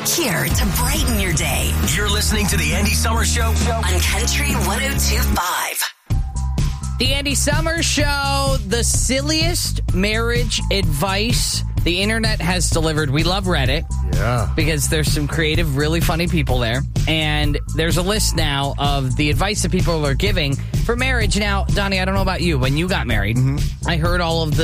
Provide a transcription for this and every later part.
here to brighten your day. You're listening to the Andy Summers Show On Country 102.5. The Andy Summers Show, the silliest marriage advice the internet has delivered. We love Reddit. Yeah. Because there's some creative, really funny people there. And there's a list now of the advice that people are giving for marriage. Now, Donnie, I don't know about you. When you got married, I heard all of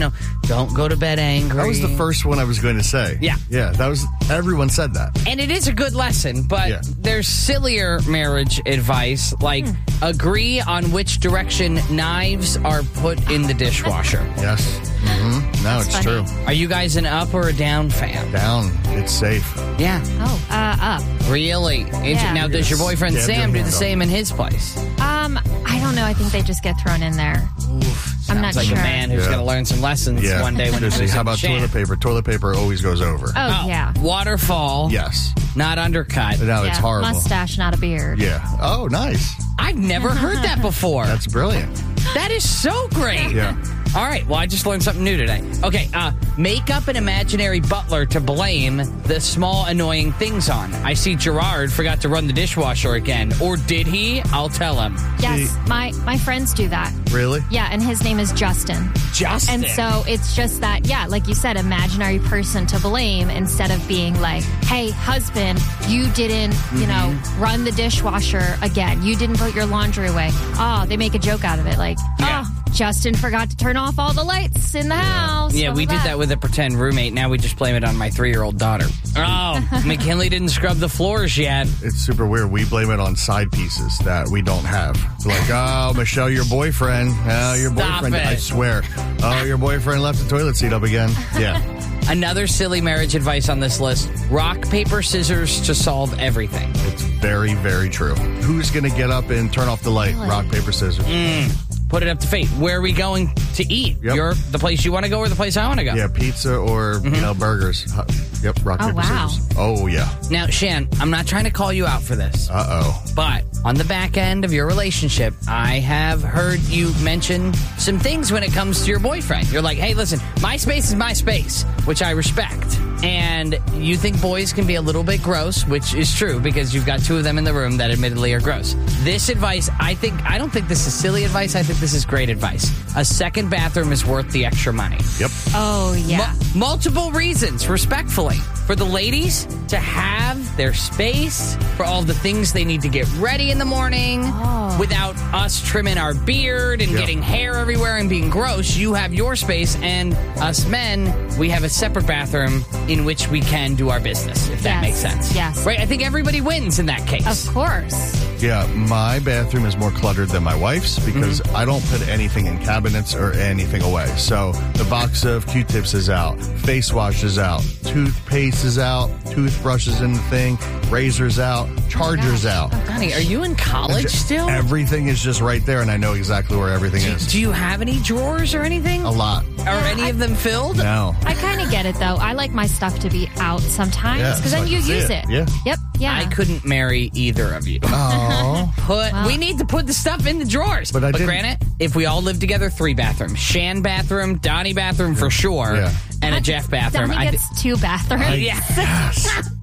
don't go to bed angry. That was the first one I was going to say. Yeah. Yeah, everyone said that. And it is a good lesson, but there's sillier marriage advice, like agree on which direction knives are put in the dishwasher. Yes. No, it's true. Are you guys an up or a down fan? Down. It's safe. Yeah. Up. Really? Yeah. Now, does your boyfriend Stab your Sam do the hand same in his place? I don't know. I think they just get thrown in there. I'm not Sounds like sure. a man who's going to learn some lessons one day when he's Seriously, how about toilet paper? Toilet paper always goes over. Oh, yeah. Waterfall. Yes. Not undercut. No, Yeah. it's horrible. Mustache, not a beard. Yeah. Oh, nice. I've never heard that before. That's brilliant. That is so great. Yeah. All right. Well, I just learned something new today. Okay. Make up an imaginary butler to blame the small annoying things on. I see Gerard forgot to run the dishwasher again. Or did he? I'll tell him. Yes, my friends do that. Really? Yeah, and his name is Justin. Justin. And so it's just that, like you said, imaginary person to blame instead of being like, hey, husband, you didn't, run the dishwasher again. You didn't put your laundry away. Oh, they make a joke out of it. Like, Justin forgot to turn off all the lights in the house. Yeah, we did that with a pretend roommate. Now we just blame it on my 3-year-old daughter. Oh, McKinley didn't scrub the floors yet. It's super weird. We blame it on side pieces that we don't have. It's like, oh, Michelle, your boyfriend. Oh, your Stop boyfriend. it. I swear. Oh, your boyfriend left the toilet seat up again. Yeah. Another silly marriage advice on this list. Rock, paper, scissors to solve everything. It's very, very true. Who's going to get up and turn off the light? Really? Rock, paper, scissors. Put it up to fate. Where are we going to eat? Yep. The place you want to go or the place I want to go? Yeah, pizza or burgers. Yep, rock, paper, wow. scissors. Oh, yeah. Now, Shan, I'm not trying to call you out for this. Uh-oh. But on the back end of your relationship, I have heard you mention some things when it comes to your boyfriend. You're like, hey, listen, my space is my space, which I respect. And you think boys can be a little bit gross, which is true because you've got 2 of them in the room that admittedly are gross. This advice, I don't think this is silly advice. I think this is great advice. A second bathroom is worth the extra money. Yep. Oh, yeah. Multiple reasons, respectfully. For the ladies to have their space, for all the things they need to get ready in the morning, without us trimming our beard and getting hair everywhere and being gross. You have your space, and us men, we have a separate bathroom in which we can do our business, if that makes sense. Yes. Right? I think everybody wins in that case. Of course. Yeah, my bathroom is more cluttered than my wife's because I don't put anything in cabinets or anything away. So the box of Q-tips is out, face wash is out, toothpaste is out, toothbrush is in the thing, razors out, chargers out. Honey, are you in college still? Everything is just right there, and I know exactly where everything is. Do you have any drawers or anything? A lot. Are any of them filled? No. I kind of get it, though. I like my stuff to be out sometimes Yeah, because so then I you can see use it. it. Yeah. Yep. Yeah. I couldn't marry either of you. Oh. We need to put the stuff in the drawers. But I didn't. granted, if we all live together, 3 bathrooms. Shan bathroom, Donnie bathroom for sure, and a Jeff bathroom. Donnie gets 2 bathrooms. Yeah.